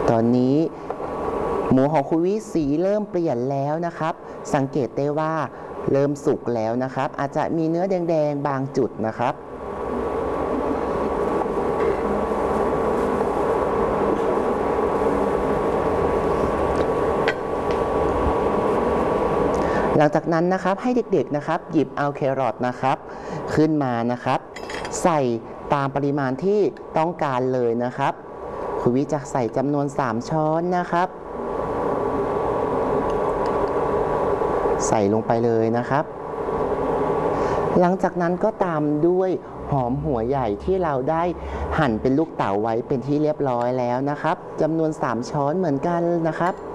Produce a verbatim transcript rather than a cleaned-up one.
ตอนนี้หมูของคุณวิสีเริ่มเปลี่ยนแล้วนะครับสังเกตได้ว่าเริ่มสุกแล้วนะครับอาจจะมีเนื้อแดงๆบางจุดนะครับหลังจากนั้นนะครับให้เด็กๆนะครับหยิบเอาแครอทนะครับขึ้นมานะครับใส่ตามปริมาณที่ต้องการเลยนะครับคุณวิจะใส่จำนวนสามช้อนนะครับใส่ลงไปเลยนะครับหลังจากนั้นก็ตามด้วยหอมหัวใหญ่ที่เราได้หั่นเป็นลูกเต๋าไว้เป็นที่เรียบร้อยแล้วนะครับจำนวนสามช้อนเหมือนกันนะครับ